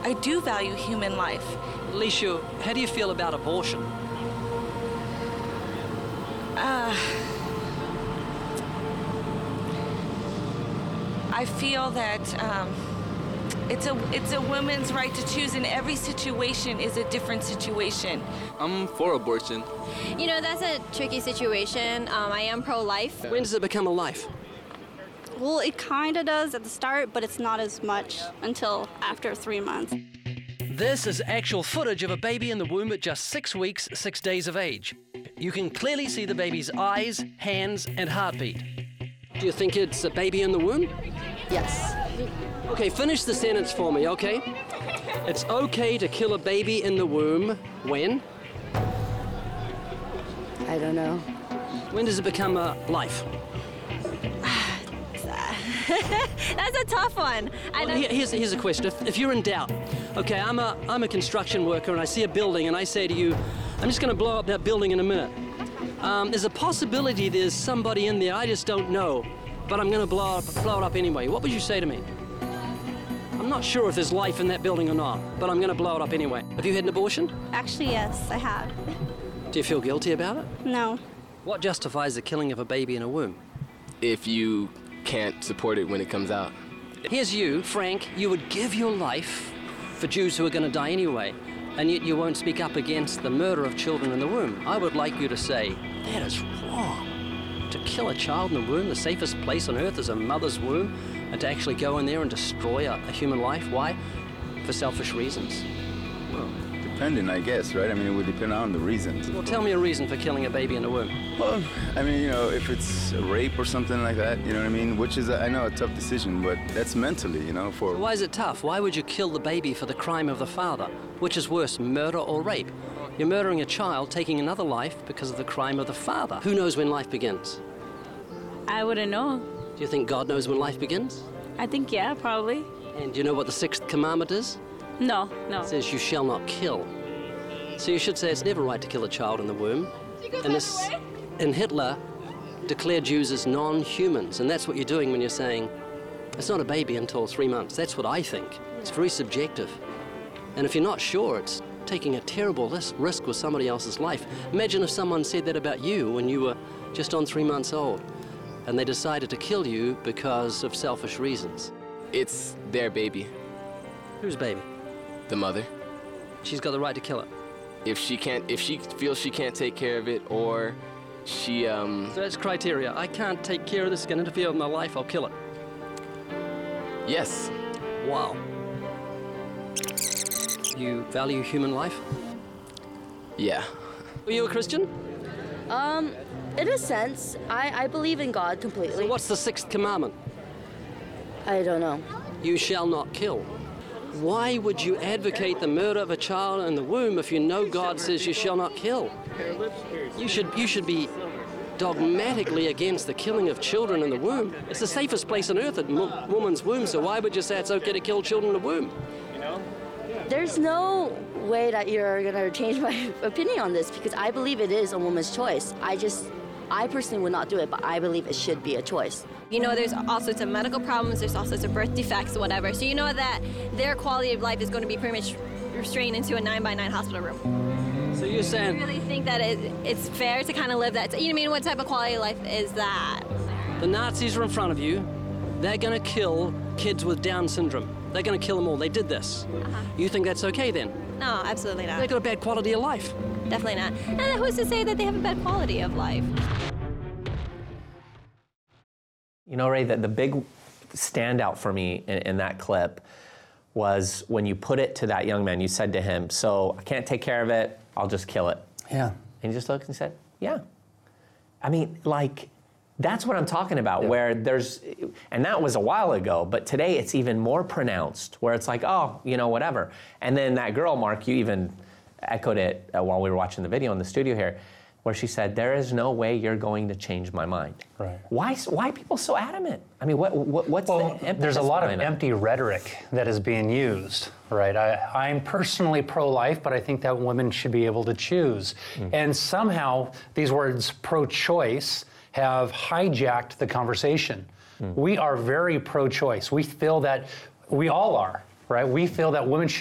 I do value human life. Alicia, how do you feel about abortion? I feel that it's a woman's right to choose, and every situation is a different situation. I'm for abortion. You know, that's a tricky situation. I am pro-life. When does it become a life? Well, it kind of does at the start, but it's not as much until after 3 months. This is actual footage of a baby in the womb at just 6 weeks, 6 days of age. You can clearly see the baby's eyes, hands, and heartbeat. Do you think it's a baby in the womb? Yes. Okay, finish the sentence for me, okay? It's okay to kill a baby in the womb when? I don't know. When does it become a life? That's a tough one. Well, here's a question. If you're in doubt, okay, I'm a construction worker and I see a building and I say to you, I'm just going to blow up that building in a minute. There's a possibility there's somebody in there, I just don't know, but I'm going to blow it up anyway. What would you say to me? I'm not sure if there's life in that building or not, but I'm going to blow it up anyway. Have you had an abortion? Actually, yes, I have. Do you feel guilty about it? No. What justifies the killing of a baby in a womb? If you can't support it when it comes out. Here's you, Frank, you would give your life for Jews who are going to die anyway, and yet you won't speak up against the murder of children in the womb. I would like you to say, that is wrong. To kill a child in the womb, the safest place on earth is a mother's womb, and to actually go in there and destroy a human life. Why? For selfish reasons. Well, depending, I guess, right? I mean, it would depend on the reasons. Well, tell me a reason for killing a baby in the womb. Well, I mean, you know, if it's a rape or something like that, you know what I mean? Which is, I know, a tough decision, but that's mentally, you know, for... Why is it tough? Why would you kill the baby for the crime of the father? Which is worse, murder or rape? You're murdering a child, taking another life because of the crime of the father. Who knows when life begins? I wouldn't know. Do you think God knows when life begins? I think, yeah, probably. And do you know what the 6th commandment is? No. It says you shall not kill. So you should say it's never right to kill a child in the womb. And Hitler declared Jews as non-humans, and that's what you're doing when you're saying it's not a baby until 3 months. That's what I think. It's very subjective. And if you're not sure, it's taking a terrible risk with somebody else's life. Imagine if someone said that about you when you were just on 3 months old, and they decided to kill you because of selfish reasons. It's their baby. Whose baby? The mother. She's got the right to kill it. If she feels she can't take care of it, or she So that's criteria. I can't take care of this, it's gonna interfere with my life, I'll kill it. Yes. Wow. You value human life? Yeah. Are you a Christian? In a sense, I believe in God completely. So what's the 6th commandment? I don't know. You shall not kill. Why would you advocate the murder of a child in the womb if you know God says you shall not kill? You should be dogmatically against the killing of children in the womb. It's the safest place on earth, a woman's womb, so why would you say it's okay to kill children in the womb? There's no way that you're going to change my opinion on this, because I believe it is a woman's choice. I personally would not do it, but I believe it should be a choice. You know, there's all sorts of medical problems, there's all sorts of birth defects, whatever. So you know that their quality of life is going to be pretty much restrained into a 9-by-9 hospital room. So you're saying... I really think that it's fair to kind of live that. You know what I mean? What type of quality of life is that? The Nazis are in front of you. They're going to kill kids with Down syndrome. They're going to kill them all. They did this. You think that's okay then? No, absolutely not. They've got a bad quality of life. Definitely not. And who's to say that they have a bad quality of life? You know, Ray, the big standout for me in that clip was when you put it to that young man. You said to him, so I can't take care of it, I'll just kill it. Yeah. And he just looked and said, yeah. I mean, like, that's what I'm talking about, where there's, and that was a while ago, but today it's even more pronounced, where it's like, oh, you know, whatever. And then that girl, Mark, you even echoed it while we were watching the video in the studio here, where she said, there is no way you're going to change my mind. Right. Why are people so adamant? I mean, what's the impetus? There's a lot of behind it? empty rhetoric that is being used, right? I'm personally pro-life, but I think that women should be able to choose. And somehow these words pro-choice have hijacked the conversation. We are very pro-choice. We feel that, we all are, right? We feel that women should